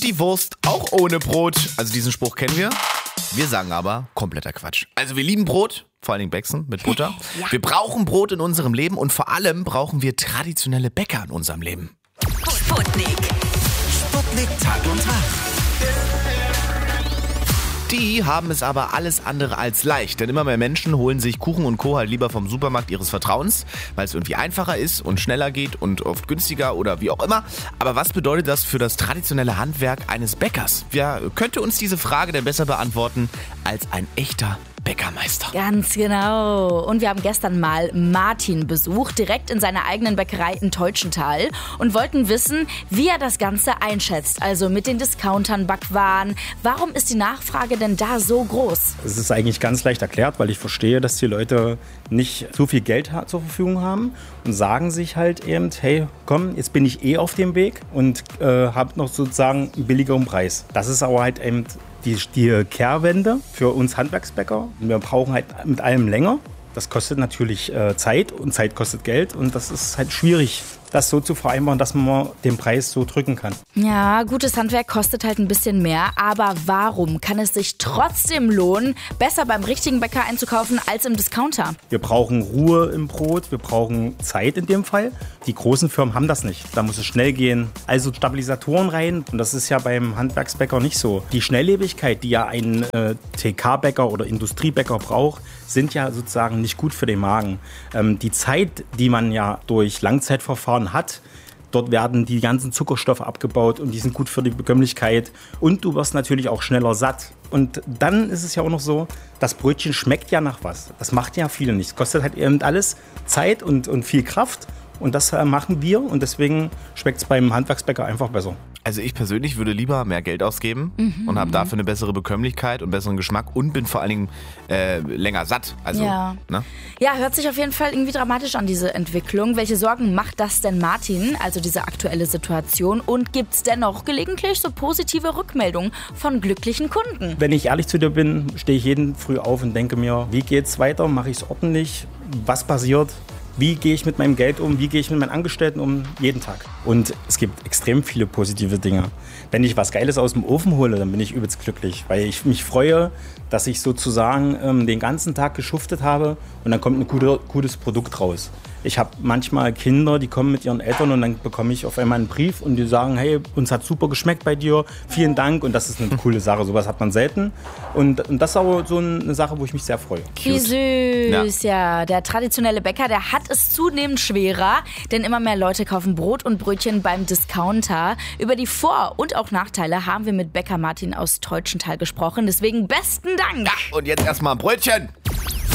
die Wurst auch ohne Brot? Also diesen Spruch kennen wir. Wir sagen aber, kompletter Quatsch. Also wir lieben Brot, vor allen Dingen Bäcksen mit Butter. Ja. Wir brauchen Brot in unserem Leben und vor allem brauchen wir traditionelle Bäcker in unserem Leben. Sputnik. Sputnik Tag und Tag. Die haben es aber alles andere als leicht, denn immer mehr Menschen holen sich Kuchen und Co. halt lieber vom Supermarkt ihres Vertrauens, weil es irgendwie einfacher ist und schneller geht und oft günstiger oder wie auch immer. Aber was bedeutet das für das traditionelle Handwerk eines Bäckers? Wer könnte uns diese Frage denn besser beantworten als ein echter Bäckermeister? Ganz genau. Und wir haben gestern mal Martin besucht, direkt in seiner eigenen Bäckerei in Teutschenthal und wollten wissen, wie er das Ganze einschätzt. Also mit den Discountern, Backwaren. Warum ist die Nachfrage denn da so groß? Es ist eigentlich ganz leicht erklärt, weil ich verstehe, dass die Leute nicht so viel Geld zur Verfügung haben und sagen sich halt eben, hey, komm, jetzt bin ich auf dem Weg und habe noch sozusagen einen billigeren Preis. Das ist aber halt eben die Kehrwende für uns Handwerksbäcker. Wir brauchen halt mit allem länger. Das kostet natürlich Zeit und Zeit kostet Geld und das ist halt schwierig, das so zu vereinbaren, dass man den Preis so drücken kann. Ja, gutes Handwerk kostet halt ein bisschen mehr, aber warum kann es sich trotzdem lohnen, besser beim richtigen Bäcker einzukaufen als im Discounter? Wir brauchen Ruhe im Brot, wir brauchen Zeit in dem Fall. Die großen Firmen haben das nicht. Da muss es schnell gehen. Also Stabilisatoren rein und das ist ja beim Handwerksbäcker nicht so. Die Schnelllebigkeit, die ja ein TK-Bäcker oder Industriebäcker braucht, sind ja sozusagen nicht gut für den Magen. Die Zeit, die man ja durch Langzeitverfahren hat, dort werden die ganzen Zuckerstoffe abgebaut und die sind gut für die Bekömmlichkeit und du wirst natürlich auch schneller satt. Und dann ist es ja auch noch so, das Brötchen schmeckt ja nach was. Das macht ja viele nicht. Es kostet halt eben alles Zeit und viel Kraft und das machen wir und deswegen schmeckt es beim Handwerksbäcker einfach besser. Also ich persönlich würde lieber mehr Geld ausgeben und habe dafür eine bessere Bekömmlichkeit und besseren Geschmack und bin vor allen Dingen länger satt. Also, ja. Ne? Ja, hört sich auf jeden Fall irgendwie dramatisch an, diese Entwicklung. Welche Sorgen macht das denn Martin, also diese aktuelle Situation? Und gibt es dennoch gelegentlich so positive Rückmeldungen von glücklichen Kunden? Wenn ich ehrlich zu dir bin, stehe ich jeden früh auf und denke mir, wie geht's weiter? Mache ich es ordentlich? Was passiert? Wie gehe ich mit meinem Geld um? Wie gehe ich mit meinen Angestellten um? Jeden Tag. Und es gibt extrem viele positive Dinge. Wenn ich was Geiles aus dem Ofen hole, dann bin ich übelst glücklich, weil ich mich freue, dass ich sozusagen den ganzen Tag geschuftet habe und dann kommt ein gutes Produkt raus. Ich habe manchmal Kinder, die kommen mit ihren Eltern und dann bekomme ich auf einmal einen Brief und die sagen, hey, uns hat super geschmeckt bei dir, vielen Dank und das ist eine coole Sache, sowas hat man selten und das ist aber so eine Sache, wo ich mich sehr freue. Wie süß, ja. Der traditionelle Bäcker, der hat es zunehmend schwerer, denn immer mehr Leute kaufen Brot und Brötchen beim Discounter. Über die Vor- und auch Nachteile haben wir mit Bäcker Martin aus Teutschenthal gesprochen, deswegen besten Dank. Ja, und jetzt erstmal ein Brötchen.